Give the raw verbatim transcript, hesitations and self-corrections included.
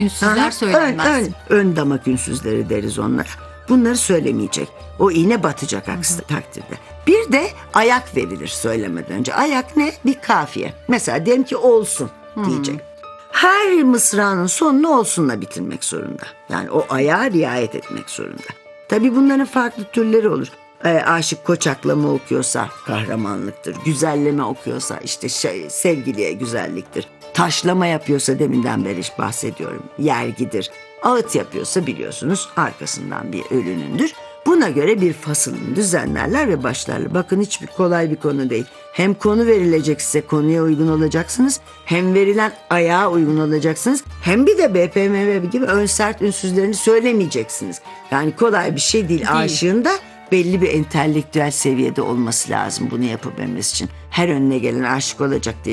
Ünsüzler Aha, söylenmez. Ön, ön, ön damak ünsüzleri deriz onlara. Bunları söylemeyecek. O iğne batacak aksi takdirde. Bir de ayak verilir söylemeden önce. Ayak ne? Bir kafiye. Mesela diyelim ki olsun diyecek. Her mısranın sonunu olsunla bitirmek zorunda. Yani o ayağa riayet etmek zorunda. Tabii bunların farklı türleri olur. E, aşık koçaklama okuyorsa kahramanlıktır. Güzelleme okuyorsa işte şey, sevgiliye güzelliktir. Taşlama yapıyorsa deminden beri bahsediyorum. Yergidir. Ağıt yapıyorsa biliyorsunuz arkasından bir ölünündür. Buna göre bir fasılını düzenlerler ve başlarlar. Bakın hiçbir kolay bir konu değil. Hem konu verilecek size, konuya uygun olacaksınız. Hem verilen ayağa uygun olacaksınız. Hem bir de B P M V gibi ön sert ünsüzlerini söylemeyeceksiniz. Yani kolay bir şey değil. Değil. Aşığın da belli bir entelektüel seviyede olması lazım bunu yapabilmesi için. Her önüne gelen aşık olacak diye